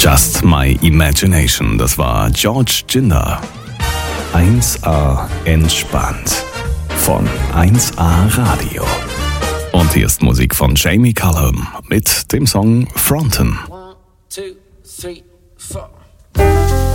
Just My Imagination, das war George Ginder. 1A entspannt von 1A Radio. Und hier ist Musik von Jamie Cullum mit dem Song Fronten. 1, 2, 3, 4